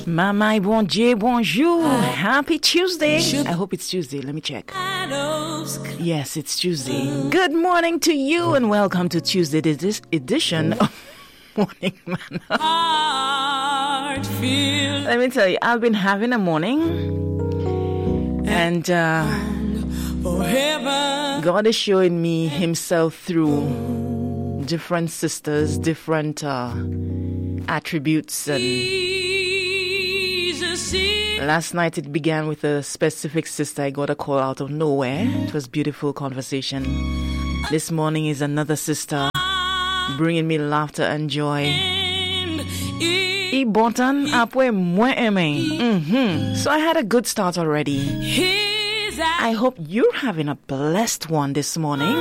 Mama, bon Dieu, bonjour. Happy Tuesday. I hope it's Tuesday. Let me check. Yes, it's Tuesday. Good morning to you and welcome to Tuesday, this edition of Morning Manna. Let me tell you, I've been having a morning and God is showing me himself through different sisters, different attributes. And last night it began with a specific sister. I got a call out of nowhere. It was beautiful conversation. This morning is another sister bringing me laughter and joy. So I had a good start already. I hope you're having a blessed one this morning.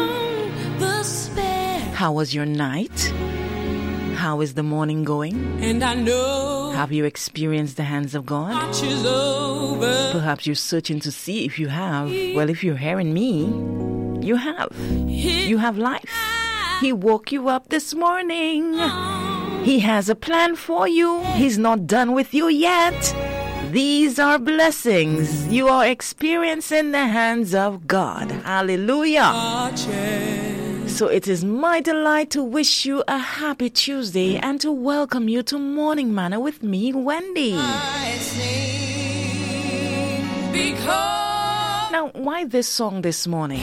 How was your night? How is the morning going? And I know, have you experienced the hands of God? Perhaps you're searching to see if you have. Well, if you're hearing me, you have. You have life. He woke you up this morning. He has a plan for you. He's not done with you yet. These are blessings you are experiencing the hands of God. Hallelujah. So it is my delight to wish you a happy Tuesday and to welcome you to Morning Manna with me, Wendy. Now, why this song this morning?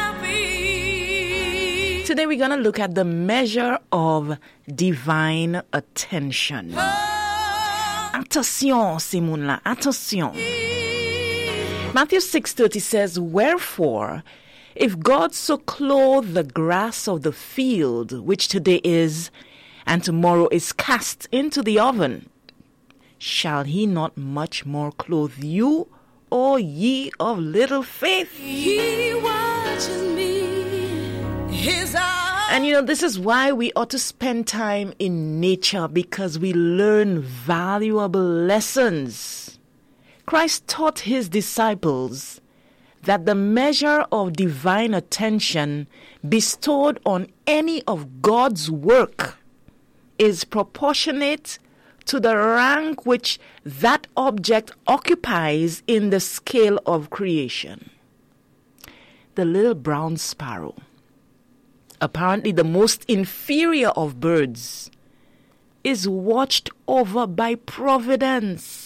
Today we're going to look at the measure of divine attention. Attention, Simon, attention. Matthew 6:30 says, "Wherefore, if God so clothe the grass of the field, which today is, and tomorrow is cast into the oven, shall he not much more clothe you, O ye of little faith?" He watches me, his eyes. And this is why we ought to spend time in nature, because we learn valuable lessons. Christ taught his disciples that the measure of divine attention bestowed on any of God's work is proportionate to the rank which that object occupies in the scale of creation. The little brown sparrow, apparently the most inferior of birds, is watched over by providence.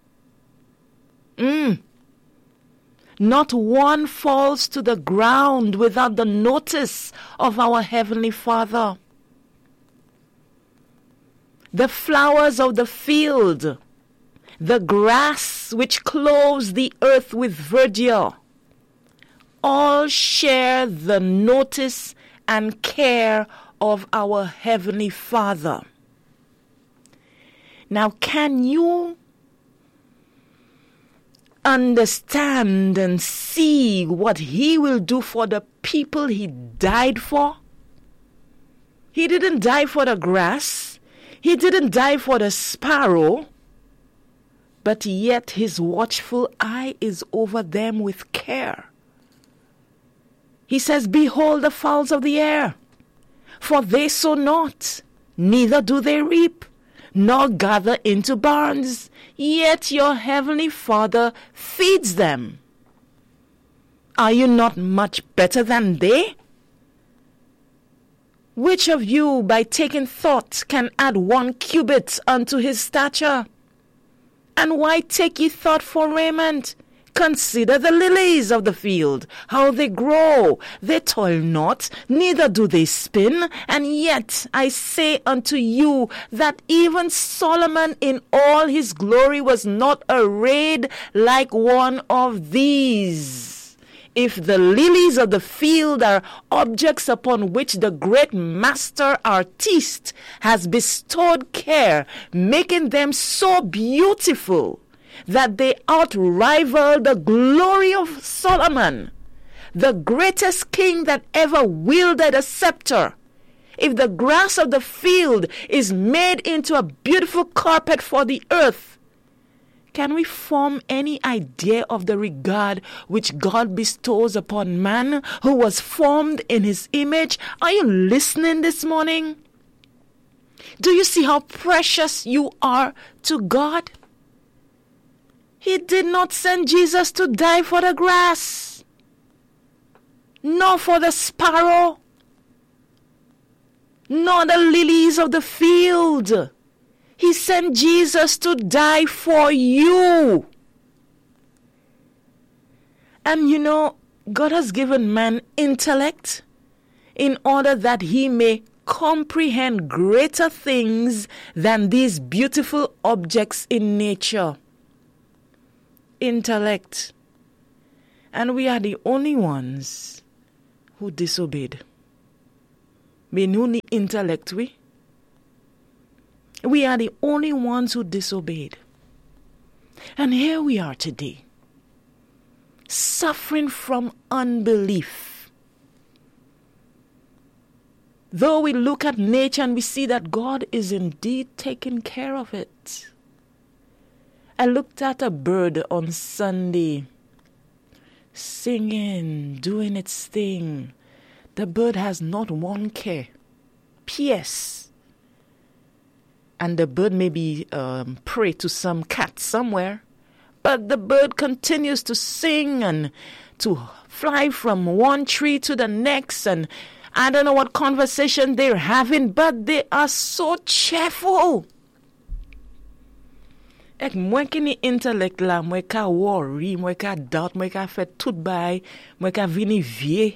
Not one falls to the ground without the notice of our Heavenly Father. The flowers of the field, the grass which clothes the earth with verdure, all share the notice and care of our Heavenly Father. Now, can you understand and see what he will do for the people he died for? He didn't die for the grass. He didn't die for the sparrow. But yet his watchful eye is over them with care. He says, "Behold the fowls of the air, for they sow not, neither do they reap, nor gather into barns, yet your heavenly Father feeds them. Are you not much better than they? Which of you, by taking thought, can add 1 cubit unto his stature? And why take ye thought for raiment? Consider the lilies of the field, how they grow. They toil not, neither do they spin. And yet I say unto you that even Solomon in all his glory was not arrayed like one of these. If the lilies of the field are objects upon which the great master artiste has bestowed care, making them so beautiful that they outrival the glory of Solomon, the greatest king that ever wielded a scepter. If the grass of the field is made into a beautiful carpet for the earth, can we form any idea of the regard which God bestows upon man who was formed in his image? Are you listening this morning? Do you see how precious you are to God? He did not send Jesus to die for the grass, nor for the sparrow, nor the lilies of the field. He sent Jesus to die for you. And you know, God has given man intellect in order that he may comprehend greater things than these beautiful objects in nature. Intellect. And we are the only ones who disobeyed. We know the intellect we are the only ones who disobeyed. And here we are today, suffering from unbelief. Though we look at nature and we see that God is indeed taking care of it. I looked at a bird on Sunday, singing, doing its thing. The bird has not one care. P.S. And the bird may be prey to some cat somewhere. But the bird continues to sing and to fly from one tree to the next. And I don't know what conversation they're having, but they are so cheerful. Ek mwen ki ni intellect la, mwen ka worry, mwen ka doubt, mwen ka fet tout bay, mwen ka vini vie.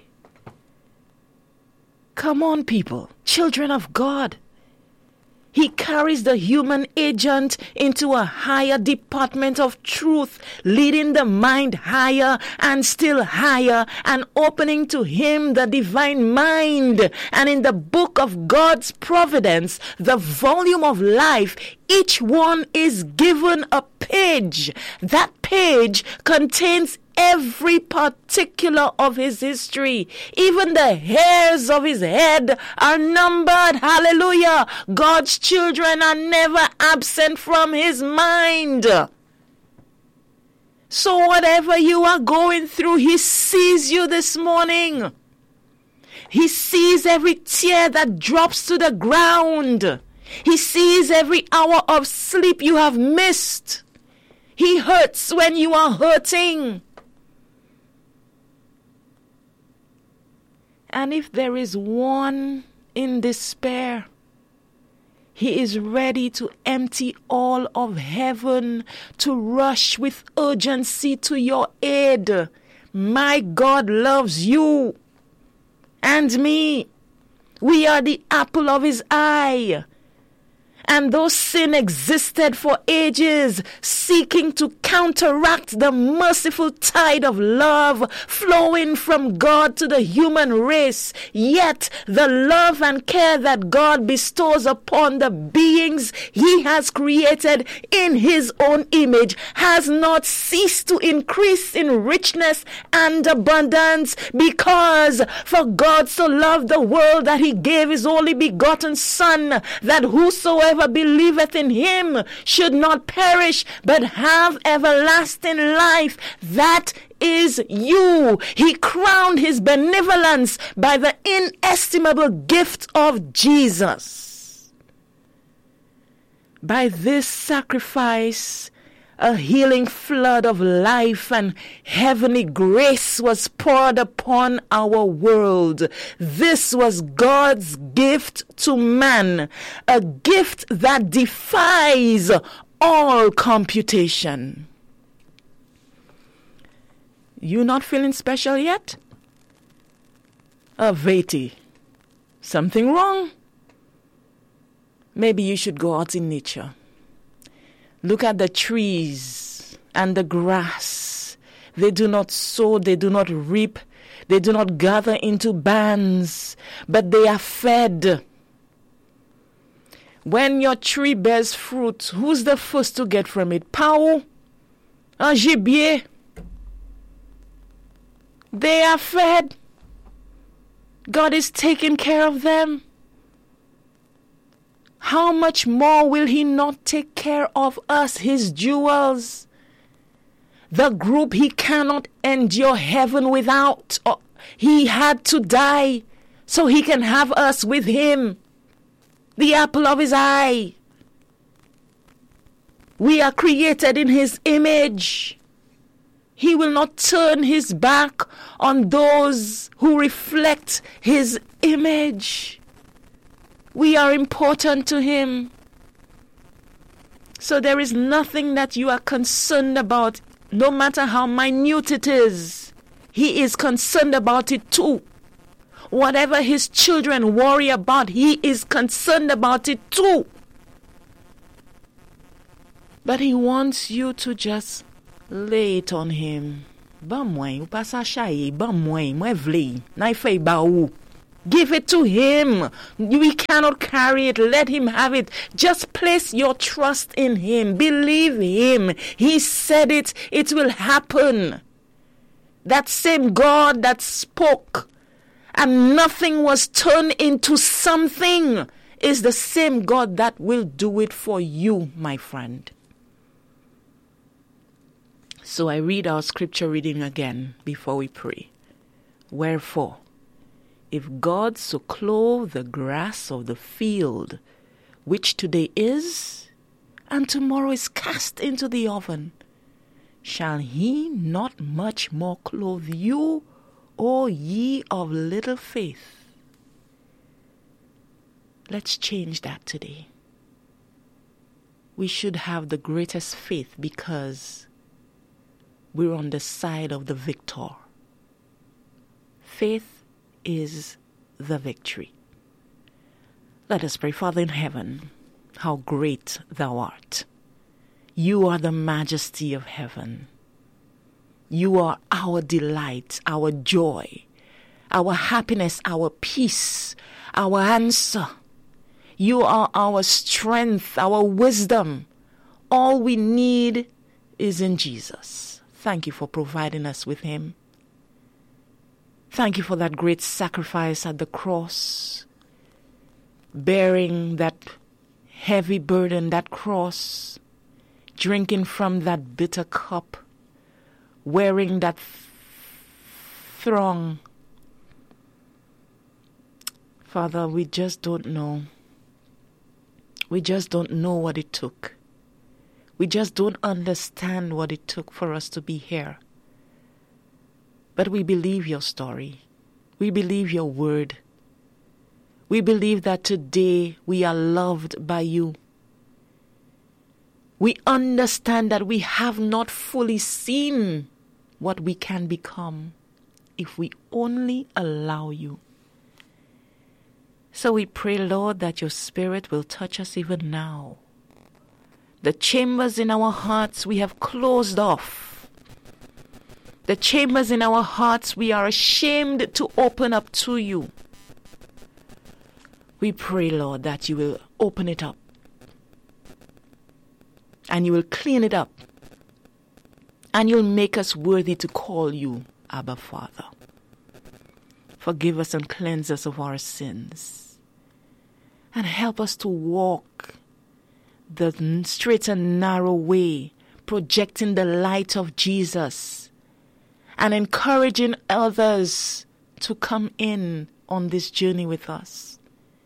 Come on, people, children of God. He carries the human agent into a higher department of truth, leading the mind higher and still higher and opening to him the divine mind. And in the book of God's providence, the volume of life, each one is given a page. That page contains every particular of his history. Even the hairs of his head are numbered. Hallelujah. God's children are never absent from his mind. So whatever you are going through, he sees you this morning. He sees every tear that drops to the ground. He sees every hour of sleep you have missed. He hurts when you are hurting. And if there is one in despair, he is ready to empty all of heaven, to rush with urgency to your aid. My God loves you and me. We are the apple of his eye. And though sin existed for ages, seeking to counteract the merciful tide of love flowing from God to the human race, yet the love and care that God bestows upon the beings he has created in his own image has not ceased to increase in richness and abundance, because for God so loved the world that he gave his only begotten Son, that whosoever believeth in him should not perish but have everlasting life. That is you. He crowned his benevolence by the inestimable gift of Jesus. By this sacrifice, a healing flood of life and heavenly grace was poured upon our world. This was God's gift to man, a gift that defies all computation. You not feeling special yet? Veti, something wrong? Maybe you should go out in nature. Look at the trees and the grass. They do not sow, they do not reap, they do not gather into bands, but they are fed. When your tree bears fruit, who's the first to get from it? Pau? Un gibier? They are fed. God is taking care of them. How much more will he not take care of us, his jewels? The group he cannot endure heaven without. He had to die so he can have us with him. The apple of his eye. We are created in His image. He will not turn His back on those who reflect His image. We are important to Him. So there is nothing that you are concerned about, no matter how minute it is. He is concerned about it too. Whatever His children worry about, He is concerned about it too. But He wants you to just lay it on Him. Give it to Him. We cannot carry it. Let Him have it. Just place your trust in Him. Believe Him. He said it. It will happen. That same God that spoke and nothing was turned into something is the same God that will do it for you, my friend. So I read our scripture reading again before we pray. Wherefore, if God so clothe the grass of the field, which today is, and tomorrow is cast into the oven, shall He not much more clothe you, O ye of little faith? Let's change that today. We should have the greatest faith because we're on the side of the victor. Faith is the victory. Let us pray. Father in heaven, how great Thou art. You are the majesty of heaven. You are our delight, our joy, our happiness, our peace, our answer. You are our strength, our wisdom. All we need is in Jesus. Thank You for providing us with Him. Thank You for that great sacrifice at the cross, bearing that heavy burden, that cross, drinking from that bitter cup, wearing that thong. Father, we just don't know. We just don't know what it took. We just don't understand what it took for us to be here. But we believe Your story. We believe Your word. We believe that today we are loved by You. We understand that we have not fully seen what we can become if we only allow You. So we pray, Lord, that Your Spirit will touch us even now. The chambers in our hearts we have closed off. The chambers in our hearts we are ashamed to open up to You. We pray, Lord, that You will open it up. And You will clean it up. And You'll make us worthy to call You Abba Father. Forgive us and cleanse us of our sins. And help us to walk the straight and narrow way, projecting the light of Jesus and encouraging others to come in on this journey with us.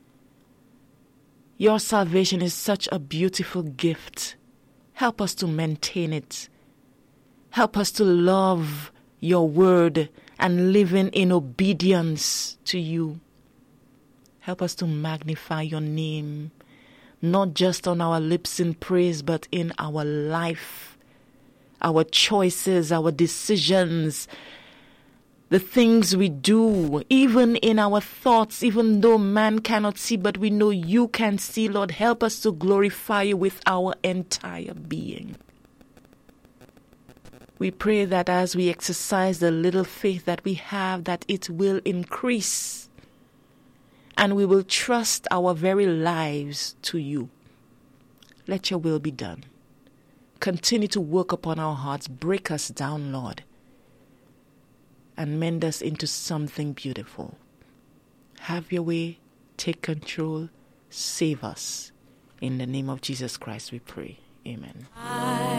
Your salvation is such a beautiful gift. Help us to maintain it. Help us to love Your word and living in obedience to You. Help us to magnify Your name, not just on our lips in praise, but in our life, our choices, our decisions, the things we do, even in our thoughts, even though man cannot see, but we know You can see. Lord, help us to glorify You with our entire being. We pray that as we exercise the little faith that we have, that it will increase. And we will trust our very lives to You. Let Your will be done. Continue to work upon our hearts. Break us down, Lord, and mend us into something beautiful. Have Your way. Take control. Save us. In the name of Jesus Christ we pray. Amen.